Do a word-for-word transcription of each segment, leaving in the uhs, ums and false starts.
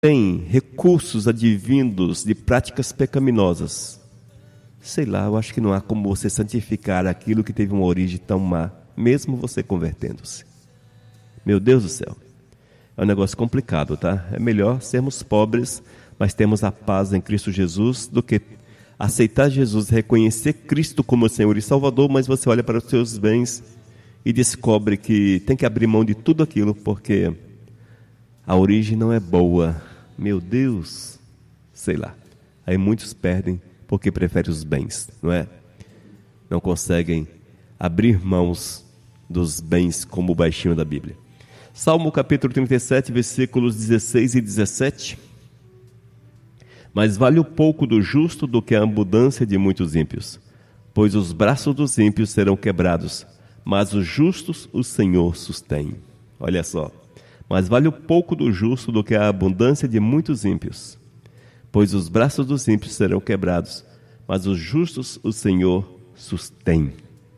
tem recursos advindos de práticas pecaminosas, sei lá, eu acho que não há como você santificar aquilo que teve uma origem tão má, mesmo você convertendo-se. Meu Deus do céu, é um negócio complicado, tá? É melhor sermos pobres, mas temos a paz em Cristo Jesus, do que aceitar Jesus, reconhecer Cristo como Senhor e Salvador, mas você olha para os seus bens e descobre que tem que abrir mão de tudo aquilo, porque a origem não é boa. Meu Deus, sei lá. Aí muitos perdem porque preferem os bens, não é? Não conseguem abrir mãos dos bens como o baixinho da Bíblia. Salmo capítulo trinta e sete, versículos dezesseis e dezessete. Mas vale o pouco do justo do que a abundância de muitos ímpios, pois os braços dos ímpios serão quebrados, mas os justos o Senhor sustém. Olha só. Mas vale o pouco do justo do que a abundância de muitos ímpios, pois os braços dos ímpios serão quebrados, mas os justos o Senhor sustém.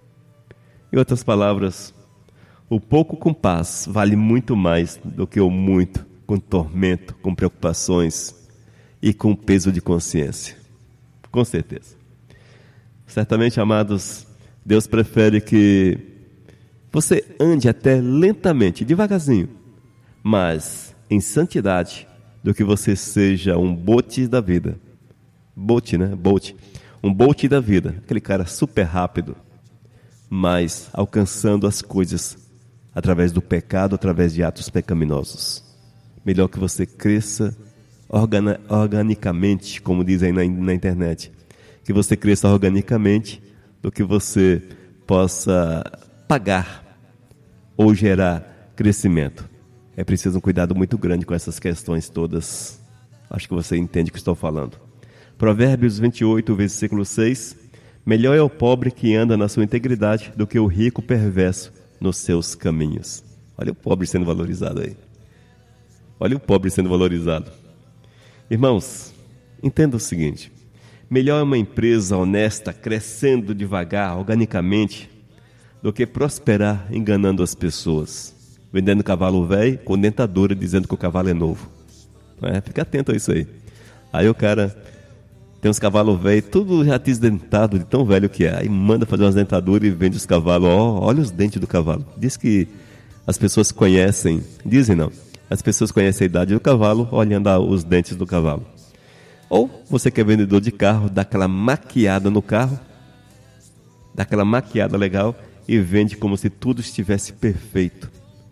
Em outras palavras, o pouco com paz vale muito mais do que o muito com tormento, com preocupações e com peso de consciência. Com certeza. Certamente, amados, Deus prefere que você ande até lentamente, devagarzinho, mas em santidade, do que você seja um bote da vida. Bote, né? Bote. Um bote da vida. Aquele cara super rápido, mas alcançando as coisas através do pecado, através de atos pecaminosos. Melhor que você cresça organa, organicamente, como dizem na, na internet. Que você cresça organicamente do que você possa pagar ou gerar crescimento. É preciso um cuidado muito grande com essas questões todas. Acho que você entende o que estou falando. Provérbios vinte e oito, versículo seis. Melhor é o pobre que anda na sua integridade do que o rico perverso nos seus caminhos. Olha o pobre sendo valorizado aí. Olha o pobre sendo valorizado. Irmãos, entenda o seguinte. Melhor é uma empresa honesta crescendo devagar, organicamente, do que prosperar enganando as pessoas. Vendendo cavalo velho com dentadura, dizendo que o cavalo é novo. É, fica atento a isso aí. Aí o cara tem uns cavalos velhos, tudo já desdentado, de tão velho que é. Aí manda fazer umas dentaduras e vende os cavalos. Ó, olha os dentes do cavalo. Diz que as pessoas conhecem, dizem não, as pessoas conhecem a idade do cavalo olhando os dentes do cavalo. Ou você que é vendedor de carro, dá aquela maquiada no carro, dá aquela maquiada legal e vende como se tudo estivesse perfeito.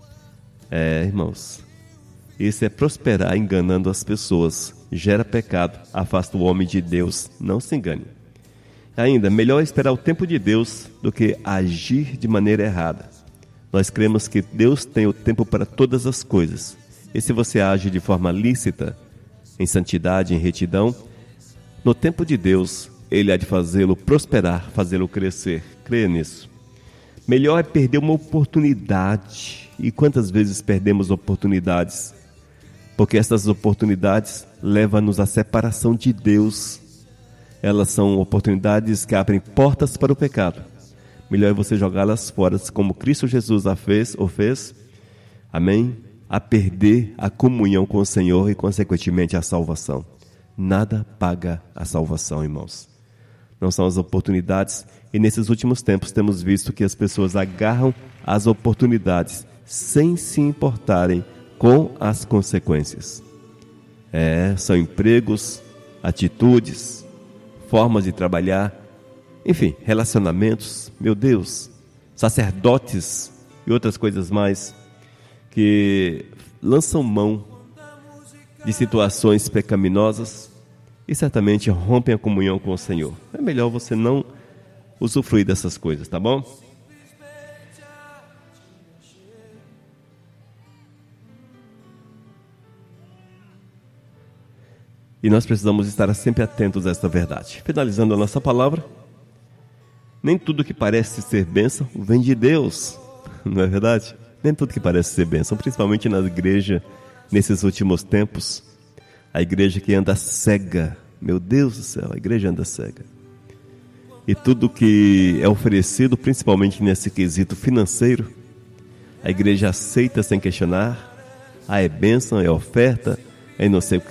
É, irmãos, isso é prosperar enganando as pessoas, gera pecado, afasta o homem de Deus, não se engane. Ainda, melhor esperar o tempo de Deus do que agir de maneira errada. Nós cremos que Deus tem o tempo para todas as coisas, e se você age de forma lícita, em santidade, em retidão, no tempo de Deus, Ele há de fazê-lo prosperar, fazê-lo crescer. Creia nisso. Melhor é perder uma oportunidade. E quantas vezes perdemos oportunidades? Porque essas oportunidades levam-nos à separação de Deus. Elas são oportunidades que abrem portas para o pecado. Melhor é você jogá-las fora, como Cristo Jesus a fez, ou fez. Amém? A perder a comunhão com o Senhor e, consequentemente, a salvação. Nada paga a salvação, irmãos. Não são as oportunidades. E nesses últimos tempos temos visto que as pessoas agarram as oportunidades sem se importarem com as consequências. É, são empregos, atitudes, formas de trabalhar, enfim, relacionamentos, meu Deus, sacerdotes e outras coisas mais que lançam mão de situações pecaminosas e certamente rompem a comunhão com o Senhor. É melhor você não usufruir dessas coisas, tá bom? E nós precisamos estar sempre atentos a esta verdade. Finalizando a nossa palavra, nem tudo que parece ser bênção vem de Deus, não é verdade? Nem tudo que parece ser bênção, principalmente na igreja, nesses últimos tempos. A igreja que anda cega, meu Deus do céu, a igreja anda cega. E tudo que é oferecido, principalmente nesse quesito financeiro, a igreja aceita sem questionar. Ah, é bênção, é oferta, em não sei